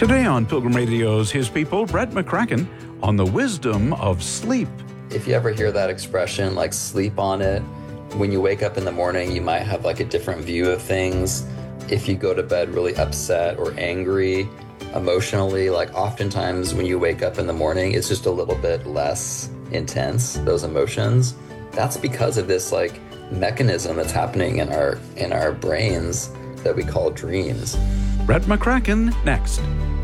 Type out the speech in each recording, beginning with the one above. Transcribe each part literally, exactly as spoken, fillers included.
Today on Pilgrim Radio's His People, Brett McCracken on the wisdom of sleep. If you ever hear that expression, like sleep on it, when you wake up in the morning, you might have like a different view of things. If you go to bed really upset or angry, emotionally, like oftentimes when you wake up in the morning, it's just a little bit less intense, those emotions. That's because of this like mechanism that's happening in our in our brains that we call dreams. Brett McCracken next.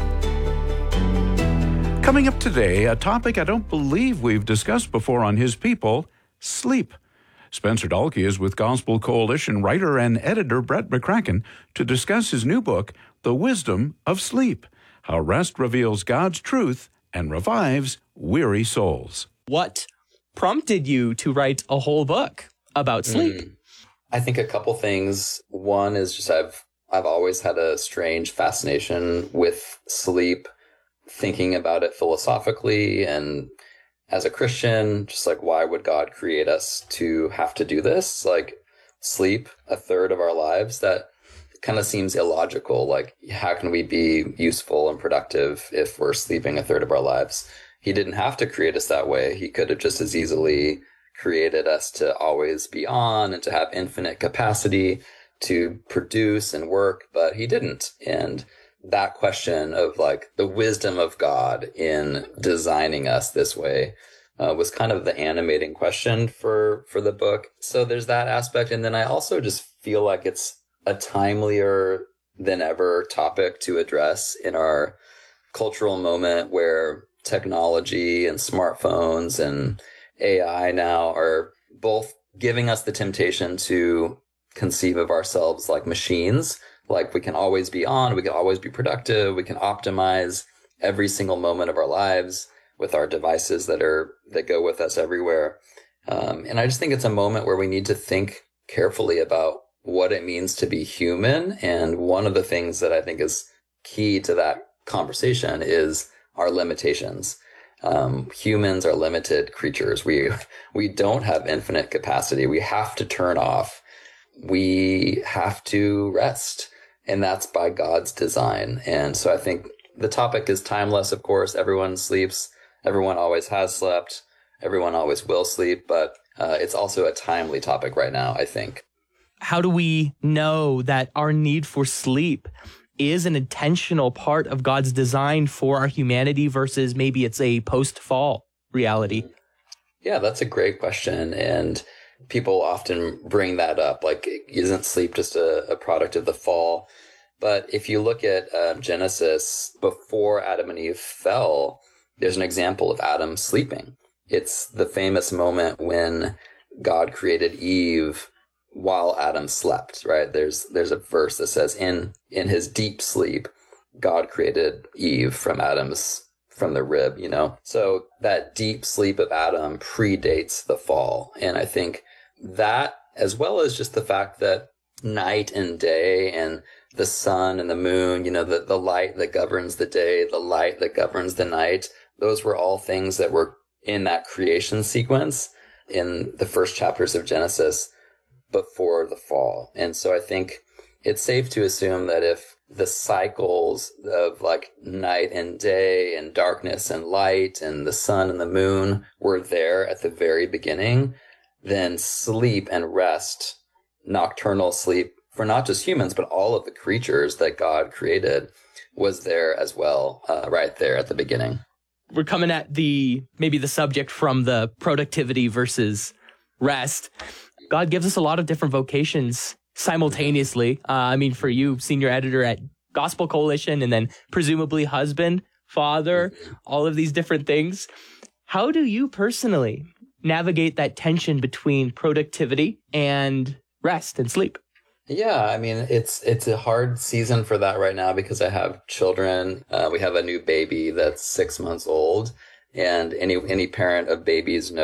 Coming up today, a topic I don't believe we've discussed before on His People, sleep. Spencer Dalkey is with Gospel Coalition writer and editor Brett McCracken to discuss his new book, The Wisdom of Sleep, How Rest Reveals God's Truth and Revives Weary Souls. What prompted you to write a whole book about sleep? Mm, I think a couple things. One is just I've I've always had a strange fascination with sleep, thinking about it philosophically and as a Christian, just like, why would God create us to have to do this? Like sleep a third of our lives, that kind of seems illogical. Like, how can we be useful and productive if we're sleeping a third of our lives? He didn't have to create us that way. He could have just as easily created us to always be on and to have infinite capacity to produce and work, but he didn't. And that question of like the wisdom of God in designing us this way uh, was kind of the animating question for, for the book. So there's that aspect. And then I also just feel like it's a timelier than ever topic to address in our cultural moment where technology and smartphones and A I now are both giving us the temptation to conceive of ourselves like machines. Like we can always be on, we can always be productive, we can optimize every single moment of our lives with our devices that are that go with us everywhere. Um, and I just think it's a moment where we need to think carefully about what it means to be human. And one of the things that I think is key to that conversation is our limitations. Um, humans are limited creatures. We we don't have infinite capacity. We have to turn off. We have to rest. And that's by God's design. And so I think the topic is timeless, of course. Everyone sleeps. Everyone always has slept. Everyone always will sleep. But uh, it's also a timely topic right now, I think. How do we know that our need for sleep is an intentional part of God's design for our humanity versus maybe it's a post-fall reality? Yeah, that's a great question. And people often bring that up, like, isn't sleep just a, a product of the fall? But if you look at uh, Genesis, before Adam and Eve fell, there's an example of Adam sleeping. It's the famous moment when God created Eve while Adam slept, right? There's there's a verse that says, in in his deep sleep, God created Eve from Adam's, from the rib, you know? So that deep sleep of Adam predates the fall. And I think that, as well as just the fact that night and day and the sun and the moon, you know, the, the light that governs the day, the light that governs the night, those were all things that were in that creation sequence in the first chapters of Genesis before the fall. And so I think it's safe to assume that if the cycles of like night and day and darkness and light and the sun and the moon were there at the very beginning, then sleep and rest, nocturnal sleep for not just humans, but all of the creatures that God created was there as well, uh, right there at the beginning. We're coming at the, maybe the subject from the productivity versus rest. God gives us a lot of different vocations simultaneously. Uh, I mean, for you, senior editor at Gospel Coalition, and then presumably husband, father, all of these different things. How do you personally navigate that tension between productivity and rest and sleep? Yeah, I mean, it's it's a hard season for that right now because I have children. Uh, we have a new baby that's six months old, and any any parent of babies knows